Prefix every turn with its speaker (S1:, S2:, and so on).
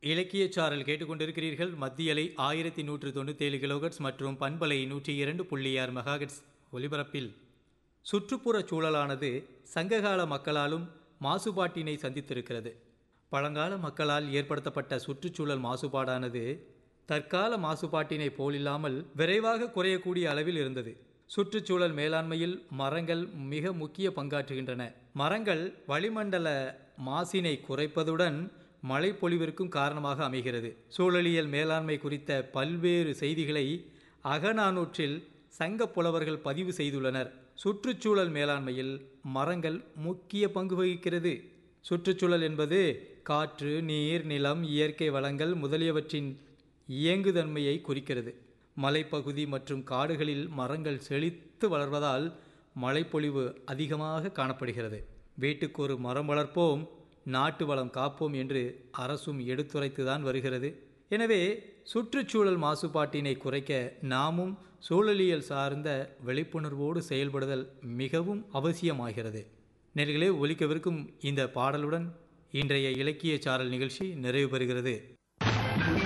S1: இலக்கியச் சாரல் கேட்டுக்கொண்டிருக்கிறீர்கள். மத்திய அலை 1197 கிலோஹெர்ட்ஸ் மற்றும் பண்பலை 102.6 மெகாஹெர்ட்ஸ் ஒலிபரப்பில். சுற்றுப்புறச் சூழலானது சங்ககால மக்களாலும் மாசுபாட்டினை சந்தித்திருக்கிறது. பழங்கால மக்களால் ஏற்படுத்தப்பட்ட சுற்றுச்சூழல் மாசுபாடானது தற்கால மாசுபாட்டினை போலில்லாமல் விரைவாக குறையக்கூடிய அளவில் இருந்தது. சுற்றுச்சூழல் மேலாண்மையில் மரங்கள் மிக முக்கிய பங்காற்றுகின்றன. மரங்கள் வளிமண்டல மாசினை குறைப்பதுடன் மழைப்பொழிவிற்கும் காரணமாக அமைகிறது. சூழலியல் மேலாண்மை குறித்த பல்வேறு செய்திகளை அகநானூற்றில் சங்க புலவர்கள் பதிவு செய்துள்ளனர். சுற்றுச்சூழல் மேலாண்மையில் மரங்கள் முக்கிய பங்கு வகிக்கிறது. சுற்றுச்சூழல் என்பது காற்று, நீர், நிலம், இயற்கை வளங்கள் முதலியவற்றின் இயங்குதன்மையை குறிக்கிறது. மலைப்பகுதி மற்றும் காடுகளில் மரங்கள் செழித்து வளர்வதால் மழைப்பொழிவு அதிகமாக காணப்படுகிறது. வீட்டுக்கு ஒரு மரம் வளர்ப்போம், நாட்டு வளம் காப்போம் என்று அரசும் எடுத்துரைத்துதான் வருகிறது. எனவே சுற்றுச்சூழல் மாசுபாட்டினை குறைக்க நாமும் சூழலியல் சார்ந்த விழிப்புணர்வோடு செயல்படுதல் மிகவும் அவசியமாகிறது. நேயர்களே, ஒலிக்கவிருக்கும் இந்த பாடலுடன் இன்றைய இலக்கிய சாரல் நிகழ்ச்சி நிறைவு பெறுகிறது.